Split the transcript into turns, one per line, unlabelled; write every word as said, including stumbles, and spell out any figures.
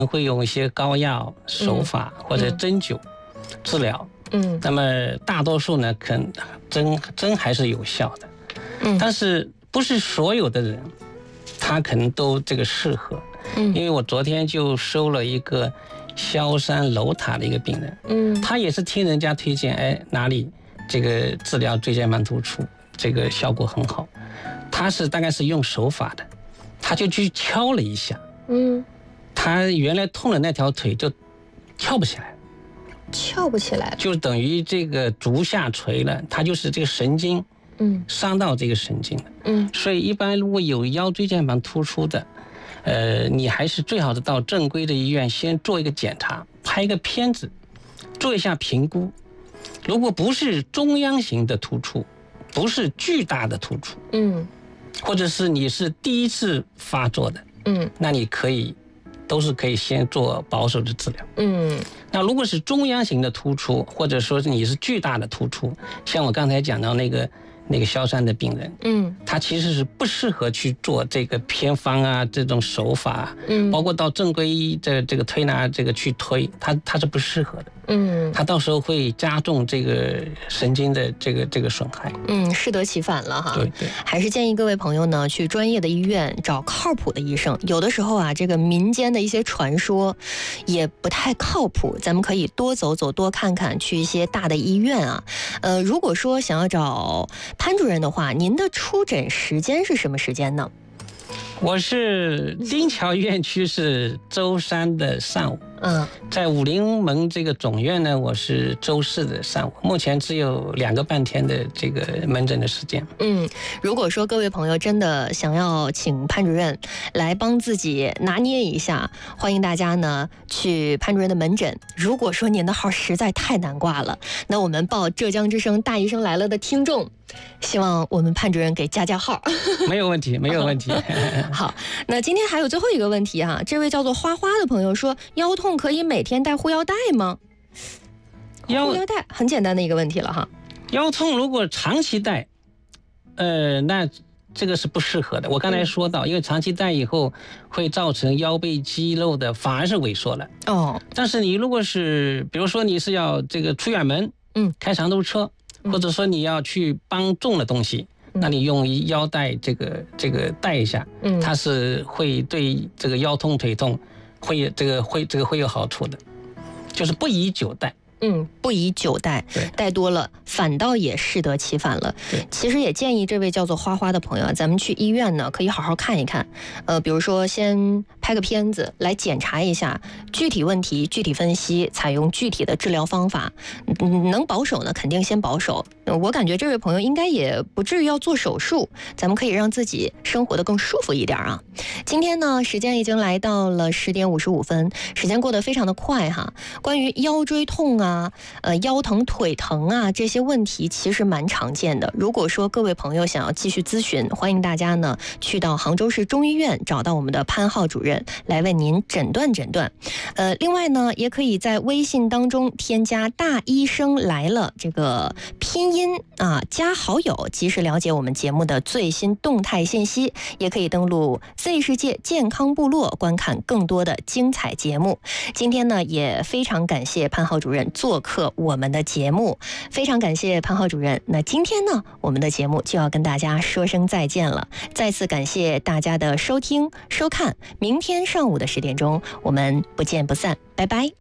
会用一些膏药手法或者针灸治疗。嗯，那么大多数呢，可能针针还是有效的。嗯，但是不是所有的人，他可能都这个适合。嗯，因为我昨天就收了一个萧山楼塔的一个病人。嗯，他也是听人家推荐，哎，哪里这个治疗椎间盘突出，这个效果很好。他是大概是用手法的，他就去敲了一下。嗯，他原来痛的那条腿就翘不起来。
翘不起来，
就等于这个足下垂了，它就是这个神经，嗯，伤到这个神经了，嗯，所以一般如果有腰椎间盘突出的，呃，你还是最好是到正规的医院先做一个检查，拍一个片子，做一下评估。如果不是中央型的突出，不是巨大的突出，嗯，或者是你是第一次发作的，嗯，那你可以。都是可以先做保守的治疗。嗯，那如果是中央型的突出，或者说你是巨大的突出，像我刚才讲到那个那个萧山的病人，嗯，他其实是不适合去做这个偏方啊这种手法，嗯，包括到正规这这个推拿这个去推，他他是不适合的。嗯，他到时候会加重这个神经的这个这个损害。
嗯，适得其反了哈。
对对，
还是建议各位朋友呢，去专业的医院找靠谱的医生。有的时候啊，这个民间的一些传说也不太靠谱，咱们可以多走走，多看看，去一些大的医院啊。呃，如果说想要找潘主任的话，您的出诊时间是什么时间呢？
我是丁桥院区是周三的上午，嗯，在武林门这个总院呢，我是周四的上午，目前只有两个半天的这个门诊的时间。
嗯，如果说各位朋友真的想要请潘主任来帮自己拿捏一下，欢迎大家呢去潘主任的门诊。如果说您的号实在太难挂了，那我们报浙江之声大医生来了的听众，希望我们潘主任给加加号。
没有问题，没有问题。
好，那今天还有最后一个问题哈，这位叫做花花的朋友说，腰痛可以每天带护腰带吗？护腰带很简单的一个问题了哈。
腰痛如果长期带，呃，那这个是不适合的。我刚才说到，因为长期带以后会造成腰背肌肉的反而是萎缩了。哦。但是你如果是，比如说你是要这个出远门，嗯，开长途车，或者说你要去搬重的东西。那你用腰带这个这个带一下，嗯，它是会对这个腰痛腿痛会这个会这个会有好处的，就是不宜久带。
嗯，不宜久带，带多了反倒也适得其反了。其实也建议这位叫做花花的朋友，咱们去医院呢可以好好看一看，呃，比如说先拍个片子来检查一下具体问题，具体分析，采用具体的治疗方法。嗯，能保守呢，肯定先保守。我感觉这位朋友应该也不至于要做手术，咱们可以让自己生活得更舒服一点啊。今天呢，时间已经来到了十点五十五分，时间过得非常的快哈。关于腰椎痛啊。啊，呃，腰疼、腿疼啊，这些问题其实蛮常见的。如果说各位朋友想要继续咨询，欢迎大家呢去到杭州市中医院找到我们的潘浩主任来为您诊断诊断。呃，另外呢，也可以在微信当中添加“大医生来了”这个拼音啊，加好友，及时了解我们节目的最新动态信息。也可以登录 Z 世界健康部落观看更多的精彩节目。今天呢，也非常感谢潘浩主任做客我们的节目，非常感谢潘浩主任。那今天呢，我们的节目就要跟大家说声再见了，再次感谢大家的收听收看。明天上午的十点钟，我们不见不散，拜拜。